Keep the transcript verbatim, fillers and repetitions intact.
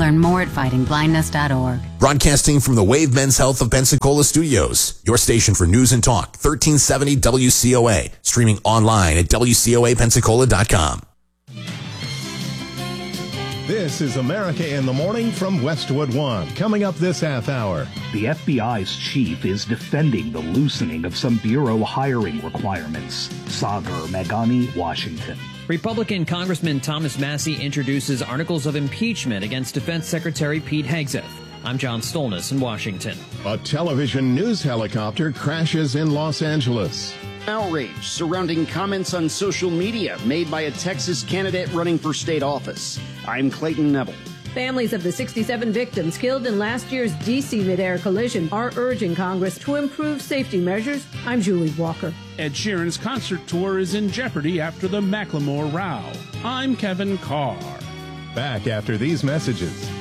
Learn more at fighting blindness dot org. Broadcasting from the Wave Men's Health of Pensacola studios, your station for news and talk, thirteen seventy W C O A. Streaming online at W C O A Pensacola dot com. This is America in the Morning from Westwood One. Coming up this half hour. The F B I's chief is defending the loosening of some bureau hiring requirements. Sagar Meghani, Washington. Republican Congressman Thomas Massie introduces articles of impeachment against Defense Secretary Pete Hegseth. I'm John Stolnis in Washington. A television news helicopter crashes in Los Angeles. Outrage surrounding comments on social media made by a Texas candidate running for state office. I'm Clayton Neville. Families of the sixty-seven victims killed in last year's D C mid-air collision are urging Congress to improve safety measures. I'm Julie Walker. Ed Sheeran's concert tour is in jeopardy after the Macklemore row. I'm Kevin Carr. Back after these messages.